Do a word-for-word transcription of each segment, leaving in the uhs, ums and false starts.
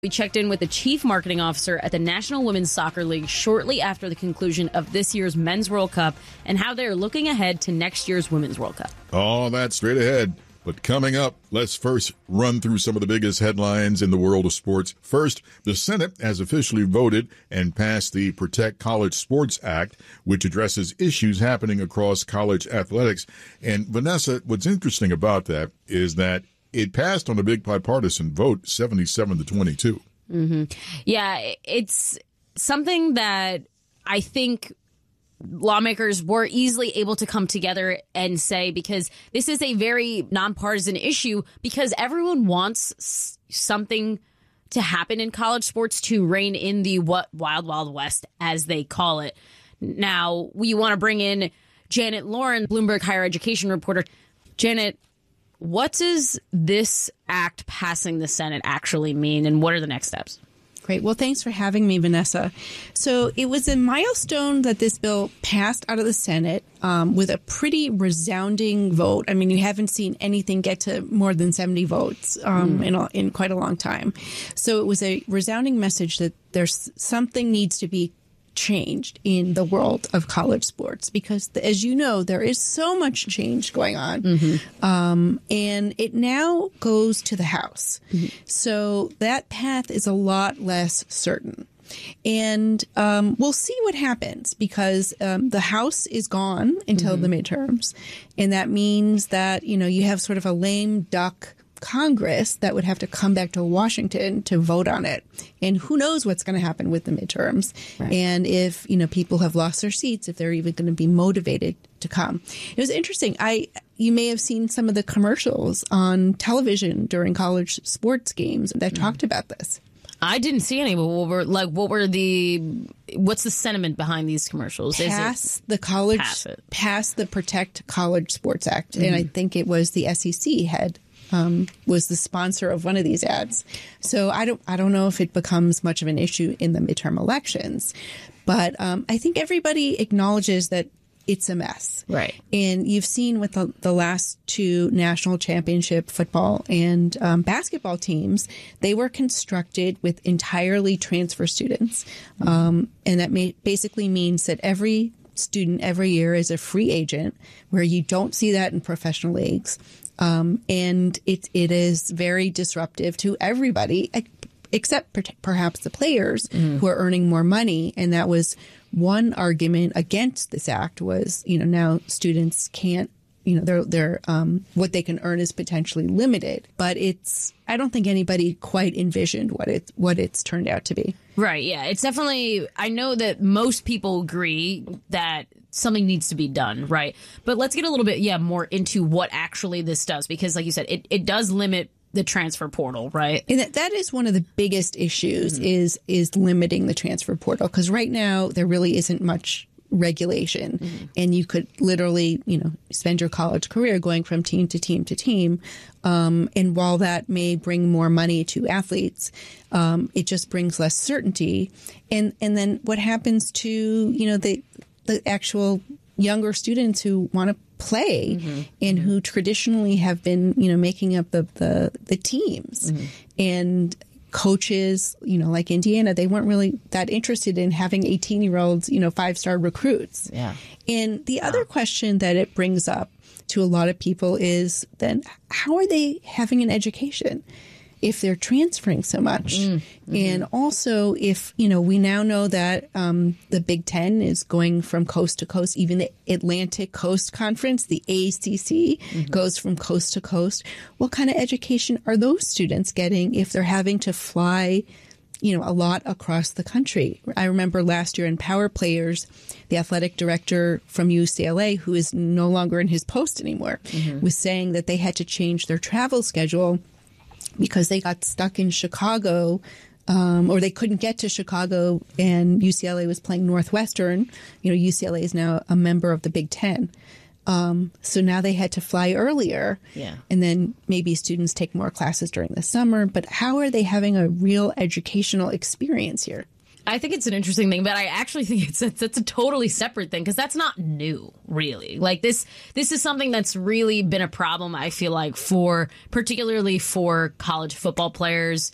We checked in with the chief marketing officer at the National Women's Soccer League shortly after the conclusion of this year's Men's World Cup and how they're looking ahead to next year's Women's World Cup. All that straight ahead. But coming up, let's first run through some of the biggest headlines in the world of sports. First, the Senate has officially voted and passed the Protect College Sports Act, which addresses issues happening across college athletics. And Vanessa, what's interesting about that is that it passed on a big bipartisan vote, seventy-seven to twenty-two. Mm-hmm. Yeah, it's something that I think lawmakers were easily able to come together and say, because this is a very nonpartisan issue, because everyone wants something to happen in college sports to reign in the what wild, wild west, as they call it. Now, we want to bring in Janet Lauren, Bloomberg higher education reporter. Janet, what does this act passing the Senate actually mean, and what are the next steps? Great. Well, thanks for having me, Vanessa. So it was a milestone that this bill passed out of the Senate um, with a pretty resounding vote. I mean, you haven't seen anything get to more than seventy votes um, mm. in, a, in quite a long time. So it was a resounding message that there's something needs to be changed in the world of college sports, because as you know, there is so much change going on. Mm-hmm. Um, and it now goes to the House. Mm-hmm. So that path is a lot less certain. And um, we'll see what happens, because um, the House is gone until mm-hmm. the midterms. And that means that, you know, you have sort of a lame duck Congress that would have to come back to Washington to vote on it. And who knows what's going to happen with the midterms. Right. And if, you know, people have lost their seats, if they're even going to be motivated to come. It was interesting. I you may have seen some of the commercials on television during college sports games that mm-hmm. talked about this. I didn't see any. But what were like? What were the? What's the sentiment behind these commercials? Pass Is it, the college, pass, it. pass the Protect College Sports Act, mm-hmm. and I think it was the S E C had. Um, was the sponsor of one of these ads. So I don't I don't know if it becomes much of an issue in the midterm elections. But um, I think everybody acknowledges that it's a mess. Right. And you've seen with the, the last two national championship football and um, basketball teams, they were constructed with entirely transfer students. Mm-hmm. Um, and that may, basically means that every student every year is a free agent, where you don't see that in professional leagues. Um, and it it is very disruptive to everybody, except per- perhaps the players mm. who are earning more money. And that was one argument against this act was, you know, now students can't, you know, they're, they're, um, what they can earn is potentially limited. But it's, I don't think anybody quite envisioned what it, what it's turned out to be. Right. Yeah. It's definitely, I know that most people agree that something needs to be done. Right. But let's get a little bit, yeah, more into what actually this does, because like you said, it, it does limit the transfer portal. Right. And that, that is one of the biggest issues mm-hmm. is, is limiting the transfer portal, because right now there really isn't much regulation mm-hmm. and you could literally, you know, spend your college career going from team to team to team. Um, and while that may bring more money to athletes, um, it just brings less certainty. And, and then what happens to, you know, the, the actual younger students who want to play mm-hmm. and who traditionally have been, you know, making up the, the, the teams mm-hmm. and coaches, you know, like Indiana, they weren't really that interested in having eighteen year olds, you know, five star recruits. Yeah. And the wow. other question that it brings up to a lot of people is then how are they having an education if they're transferring so much? Mm-hmm. And also if, you know, we now know that um, the Big Ten is going from coast to coast, even the Atlantic Coast Conference, the A C C mm-hmm. goes from coast to coast. What kind of education are those students getting if they're having to fly, you know, a lot across the country? I remember last year in Power Players, the athletic director from U C L A, who is no longer in his post anymore, mm-hmm. was saying that they had to change their travel schedule because they got stuck in Chicago, um, or they couldn't get to Chicago, and U C L A was playing Northwestern. You know, U C L A is now a member of the Big Ten. Um, so now they had to fly earlier. Yeah. And then maybe students take more classes during the summer. But how are they having a real educational experience here? I think it's an interesting thing, but I actually think it's it's, it's a totally separate thing, because that's not new, really. Like this, this is something that's really been a problem, I feel like, for particularly for college football players.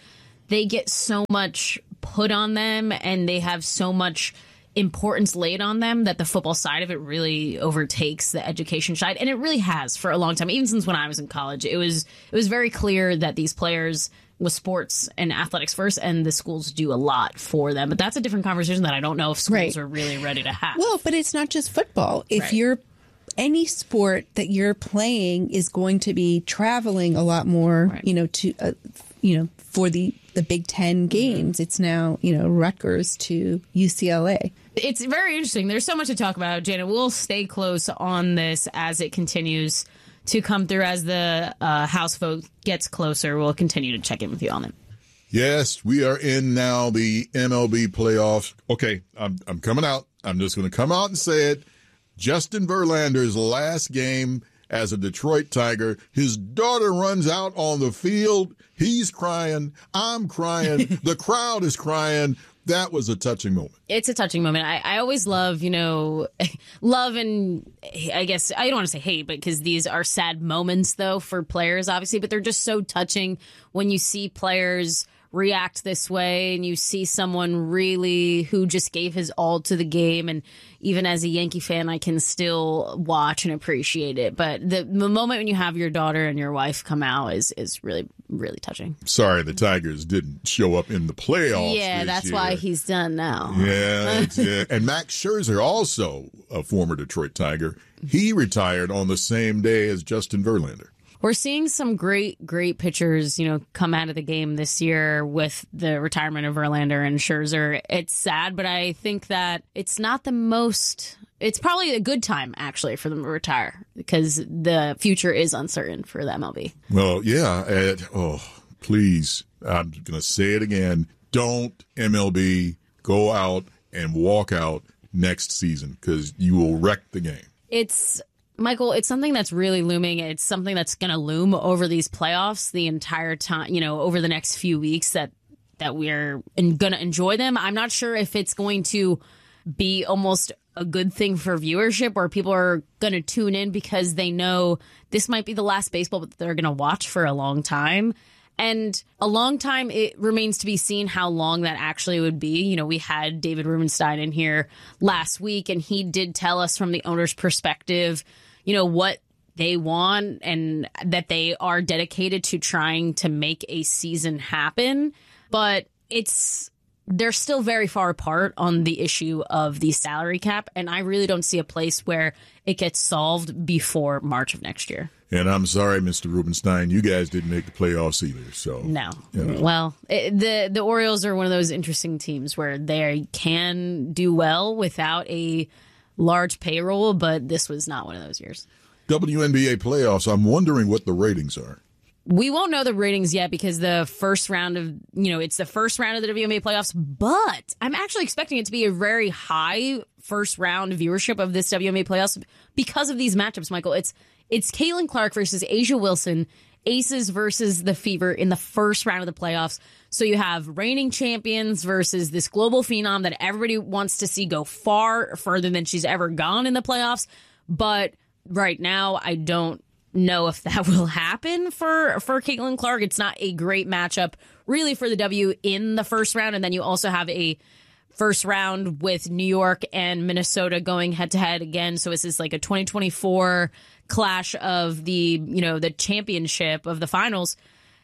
they get so much put on them and they have so much importance laid on them that the football side of it really overtakes the education side. And it really has for a long time. Even since when I was in college, it was it was very clear that these players with sports and athletics first, and the schools do a lot for them. But that's a different conversation that I don't know if schools Right. are really ready to have. Well, but it's not just football. If Right. you're any sport that you're playing is going to be traveling a lot more, Right. you know, to uh, you know, for the the Big Ten games. Mm-hmm. It's now, you know, Rutgers to U C L A. It's very interesting. There's so much to talk about, Jana. We'll stay close on this as it continues to come through. As the uh, House vote gets closer, we'll continue to check in with you on it. Yes, we are in now the M L B playoffs. Okay, I'm I'm coming out. I'm just going to come out and say it. Justin Verlander's last game as a Detroit Tiger, his daughter runs out on the field. He's crying. I'm crying. The crowd is crying. That was a touching moment. It's a touching moment. I, I always love, you know, love and I guess I don't want to say hate, but because these are sad moments, though, for players, obviously. But they're just so touching when you see players react this way and you see someone really who just gave his all to the game. And even as a Yankee fan, I can still watch and appreciate it. But the, the moment when you have your daughter and your wife come out is, is really, really touching. Sorry, the Tigers didn't show up in the playoffs. Yeah, this that's year. why he's done now. Yeah, that's it. And Max Scherzer, also a former Detroit Tiger, he retired on the same day as Justin Verlander. We're seeing some great, great pitchers, you know, come out of the game this year with the retirement of Verlander and Scherzer. It's sad, but I think that it's not the most. It's probably a good time, actually, for them to retire because the future is uncertain for the M L B. Well, yeah. And, oh, please, I'm going to say it again. Don't M L B go out and walk out next season because you will wreck the game. It's. Michael, it's something that's really looming. It's something that's going to loom over these playoffs the entire time, you know, over the next few weeks that that we're going to enjoy them. I'm not sure if it's going to be almost a good thing for viewership where people are going to tune in because they know this might be the last baseball that they're going to watch for a long time. And a long time, it remains to be seen how long that actually would be. You know, we had David Rubenstein in here last week, and he did tell us from the owner's perspective, you know, what they want and that they are dedicated to trying to make a season happen. But it's they're still very far apart on the issue of the salary cap. And I really don't see a place where it gets solved before March of next year. And I'm sorry, Mister Rubenstein, you guys didn't make the playoffs either. So no. You know. Well, it, the the Orioles are one of those interesting teams where they can do well without a large payroll, but this was not one of those years. W N B A playoffs, I'm wondering what the ratings are. We won't know the ratings yet because the first round of, you know, it's the first round of the W N B A playoffs, but I'm actually expecting it to be a very high first round viewership of this W N B A playoffs because of these matchups, Michael. It's it's Caitlin Clark versus Asia Wilson, Aces versus the Fever in the first round of the playoffs. So you have reigning champions versus this global phenom that everybody wants to see go far further than she's ever gone in the playoffs. But right now, I don't know if that will happen for, for Caitlin Clark. It's not a great matchup really for the W in the first round. And then you also have a first round with New York and Minnesota going head to head again. So this is like a twenty twenty-four clash of the, you know, the championship of the finals.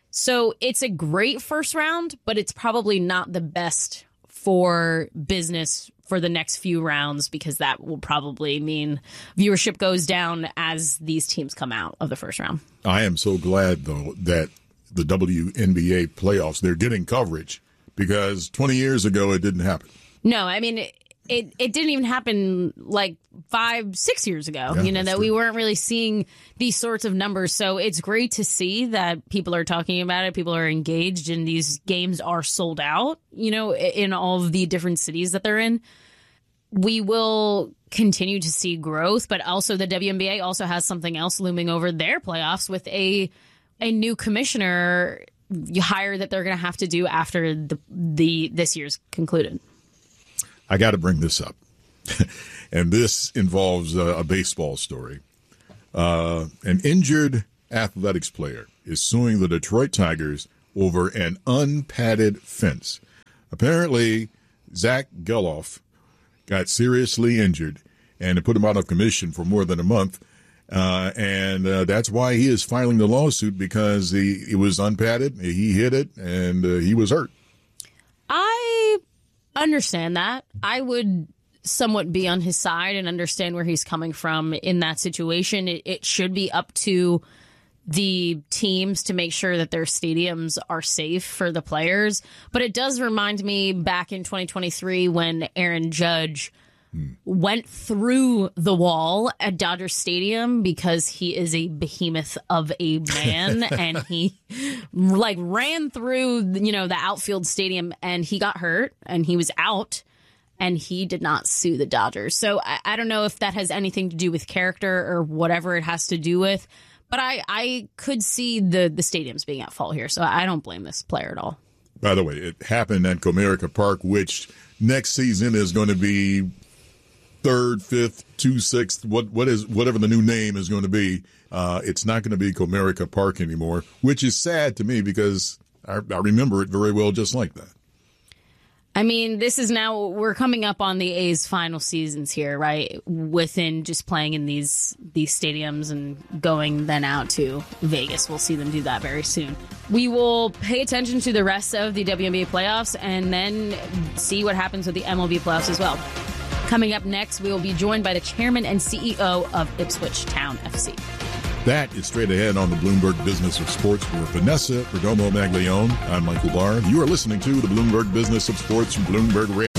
So it's a great first round, but it's probably not the best for business for the next few rounds because that will probably mean viewership goes down as these teams come out of the first round. I am so glad, though, that the W N B A playoffs, they're getting coverage because twenty years ago it didn't happen. No, I mean, it it, it didn't even happen like five, six years ago, Yeah, you know, that true. we weren't really seeing these sorts of numbers. So it's great to see that people are talking about it. People are engaged and these games are sold out, you know, in all of the different cities that they're in. We will continue to see growth, but also the W N B A also has something else looming over their playoffs with a a new commissioner hire that they're going to have to do after the the this year's concluded. I got to bring this up, and this involves a, a baseball story. Uh, an injured athletics player is suing the Detroit Tigers over an unpadded fence. Apparently, Zach Geloff got seriously injured, and it put him out of commission for more than a month. Uh, and uh, that's why he is filing the lawsuit, because he, it was unpadded, he hit it, and uh, he was hurt. I understand that. I would somewhat be on his side and understand where he's coming from in that situation. It, it should be up to the teams to make sure that their stadiums are safe for the players. But it does remind me back in twenty twenty-three when Aaron Judge hmm. went through the wall at Dodger Stadium because he is a behemoth of a man and he like ran through, you know, the outfield stadium and he got hurt and he was out and he did not sue the Dodgers. So I, I don't know if that has anything to do with character or whatever it has to do with. But I, I could see the, the stadiums being at fault here, so I don't blame this player at all. By the way, it happened at Comerica Park, which next season is going to be third, fifth, two sixth, what what is whatever the new name is going to be. Uh, it's not going to be Comerica Park anymore, which is sad to me because I, I remember it very well just like that. I mean, this is now, we're coming up on the A's final seasons here, right? Within just playing in these these stadiums and going then out to Vegas. We'll see them do that very soon. We will pay attention to the rest of the W N B A playoffs and then see what happens with the M L B playoffs as well. Coming up next, we will be joined by the chairman and C E O of Ipswich Town F C. That is straight ahead on the Bloomberg Business of Sports for Vanessa Perdomo Maglione. I'm Michael Barr. You are listening to the Bloomberg Business of Sports from Bloomberg Radio.